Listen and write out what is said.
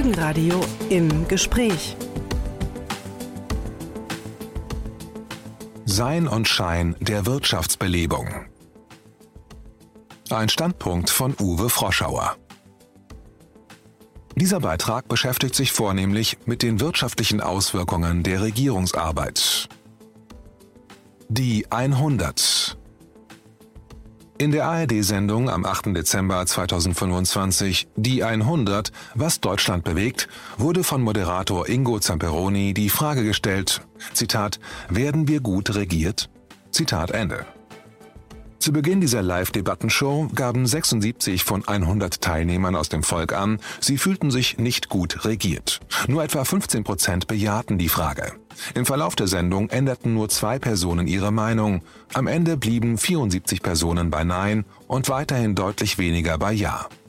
Folgenradio im Gespräch. Sein und Schein der Wirtschaftsbelebung. Ein Standpunkt von Uwe Froschauer. Dieser Beitrag beschäftigt sich vornehmlich mit den wirtschaftlichen Auswirkungen der Regierungsarbeit. Die 100. In der ARD-Sendung am 8. Dezember 2025 Die 100, was Deutschland bewegt, wurde von Moderator Ingo Zamperoni die Frage gestellt, Zitat, werden wir gut regiert? Zitat Ende. Zu Beginn dieser Live-Debattenshow gaben 76 von 100 Teilnehmern aus dem Volk an, sie fühlten sich nicht gut regiert. Nur etwa 15% bejahten die Frage. Im Verlauf der Sendung änderten nur 2 Personen ihre Meinung. Am Ende blieben 74 Personen bei Nein und weiterhin deutlich weniger bei Ja.